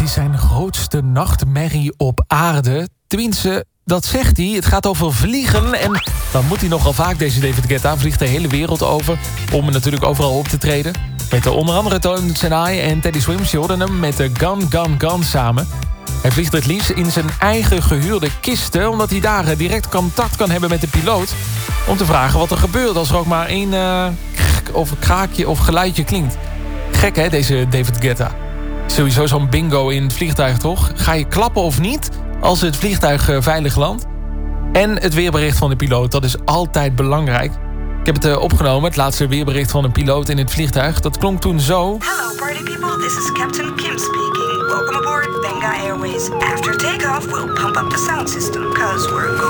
is zijn grootste nachtmerrie op aarde. Tenminste, dat zegt hij. Het gaat over vliegen en dan moet hij nogal vaak, deze David Guetta, vliegt de hele wereld over om natuurlijk overal op te treden. Met onder andere Tones and I en Teddy Swims, je hoorde hem met de Gun samen. Hij vliegt het liefst in zijn eigen gehuurde kisten, omdat hij daar direct contact kan hebben met de piloot om te vragen wat er gebeurt als er ook maar één of kraakje of geluidje klinkt. Gek hè, deze David Guetta. Sowieso zo'n bingo in het vliegtuig, toch? Ga je klappen of niet als het vliegtuig veilig landt? En het weerbericht van de piloot, dat is altijd belangrijk. Ik heb het opgenomen, het laatste weerbericht van een piloot in het vliegtuig. Dat klonk toen zo. Hello party people, this is Captain Kim speaking. Welcome aboard Benga Airways. After takeoff, we'll pump up the sound system, cause we're going